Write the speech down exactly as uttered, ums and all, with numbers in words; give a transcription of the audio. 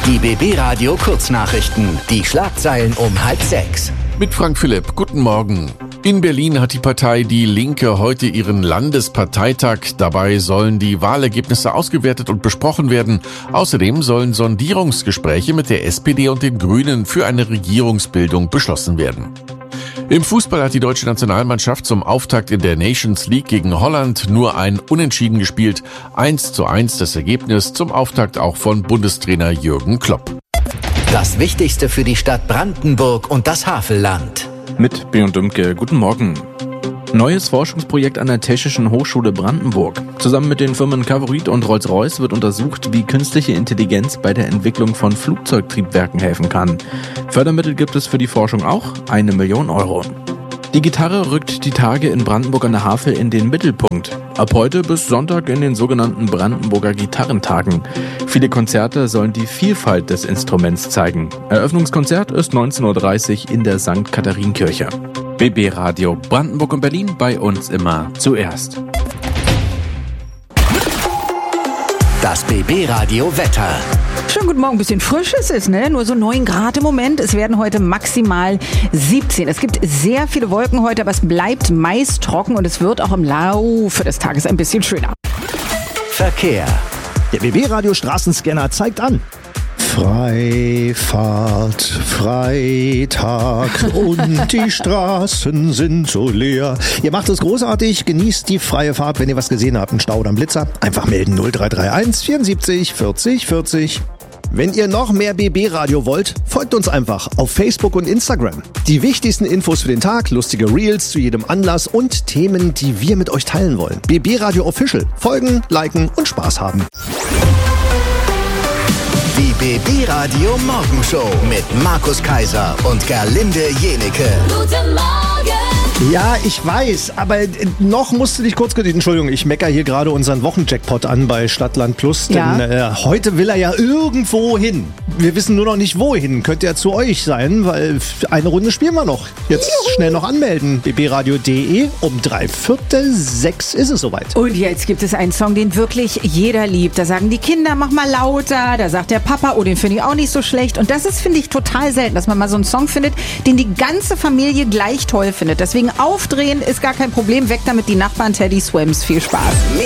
Die B B Radio Kurznachrichten. Die Schlagzeilen um halb sechs. Mit Frank Philipp. Guten Morgen. In Berlin hat die Partei Die Linke heute ihren Landesparteitag. Dabei sollen die Wahlergebnisse ausgewertet und besprochen werden. Außerdem sollen Sondierungsgespräche mit der S P D und den Grünen für eine Regierungsbildung beschlossen werden. Im Fußball hat die deutsche Nationalmannschaft zum Auftakt in der Nations League gegen Holland nur ein Unentschieden gespielt. eins zu eins das Ergebnis zum Auftakt auch von Bundestrainer Jürgen Klopp. Das Wichtigste für die Stadt Brandenburg und das Havelland. Mit B und Dümke, guten Morgen. Neues Forschungsprojekt an der Technischen Hochschule Brandenburg. Zusammen mit den Firmen Favorit und Rolls-Royce wird untersucht, wie künstliche Intelligenz bei der Entwicklung von Flugzeugtriebwerken helfen kann. Fördermittel gibt es für die Forschung auch, eine Million Euro. Die Gitarre rückt die Tage in Brandenburg an der Havel in den Mittelpunkt. Ab heute bis Sonntag in den sogenannten Brandenburger Gitarrentagen. Viele Konzerte sollen die Vielfalt des Instruments zeigen. Eröffnungskonzert ist neunzehn Uhr dreißig in der Sankt Katharinenkirche. B B Radio Brandenburg und Berlin, bei uns immer zuerst. Das B B Radio Wetter. Schönen guten Morgen, ein bisschen frisch ist es, ne? Nur so neun Grad im Moment. Es werden heute maximal siebzehn. Es gibt sehr viele Wolken heute, aber es bleibt meist trocken und es wird auch im Laufe des Tages ein bisschen schöner. Verkehr. Der B B Radio Straßenscanner zeigt an. Freifahrt, Freitag und die Straßen sind so leer. Ihr macht es großartig, genießt die freie Fahrt. Wenn ihr was gesehen habt, einen Stau oder einen Blitzer, einfach melden null drei drei eins vierundsiebzig vierzig vierzig. Wenn ihr noch mehr B B Radio wollt, folgt uns einfach auf Facebook und Instagram. Die wichtigsten Infos für den Tag, lustige Reels zu jedem Anlass und Themen, die wir mit euch teilen wollen. B B Radio Official. Folgen, liken und Spaß haben. Die B B Radio Morgenshow mit Markus Kaiser und Gerlinde Jenike. Guten Morgen! Ja, ich weiß, aber noch musst du dich kurz gedulden. Entschuldigung, ich mecker hier gerade unseren Wochenjackpot an bei Stadtland Plus, denn Ja. äh, heute will er ja irgendwo hin. Wir wissen nur noch nicht wohin. Könnte ja zu euch sein, weil eine Runde spielen wir noch. Jetzt Juhu. Schnell noch anmelden. b b radio punkt de. Um drei Viertel sechs ist es soweit. Und jetzt gibt es einen Song, den wirklich jeder liebt. Da sagen die Kinder, mach mal lauter. Da sagt der Papa, oh, den finde ich auch nicht so schlecht. Und das ist, finde ich, total selten, dass man mal so einen Song findet, den die ganze Familie gleich toll findet. Deswegen aufdrehen ist gar kein Problem. Weg damit, die Nachbarn Teddy Swims. Viel Spaß.